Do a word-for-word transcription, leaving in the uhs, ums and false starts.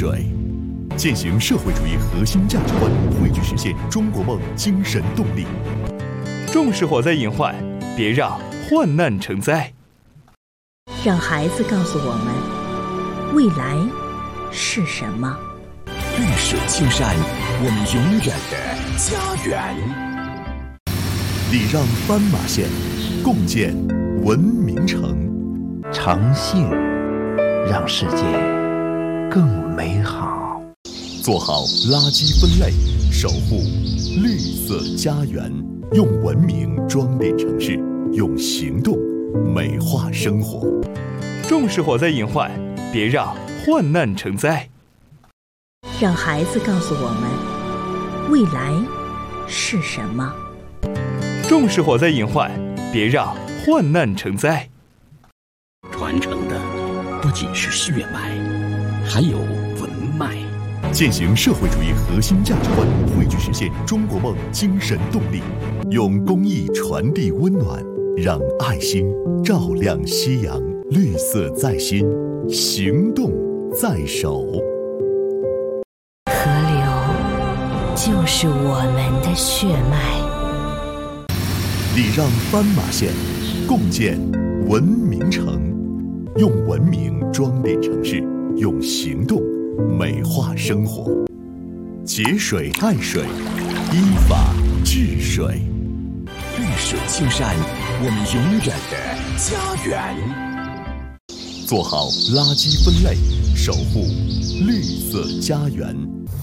水，践行社会主义核心价值观，汇聚实现中国梦精神动力。 重视火灾隐患，别让患难成灾。 让孩子告诉我们，未来是什么？ 绿水青山，我们永远的家园。 礼让斑马线，共建文明城。 诚信让世界更美好。 做好垃圾分类，守护绿色家园。用文明装点城市，用行动美化生活。 重视火灾隐患，别让患难成灾。 让孩子告诉我们，未来是什么？ 重视火灾隐患，别让患难成灾。 传承的不仅是血脉，还有文脉。 践行社会主义核心价值观，汇聚实现中国梦精神动力。用公益传递温暖，让爱心照亮夕阳。绿色在心，行动在手。 河流就是我们的血脉。 礼让斑马线，共建文明城。用文明装点城市，用行动美化生活。节水爱水，依法治水。 绿水青山，我们永远的家园。 做好垃圾分类，守护绿色家园。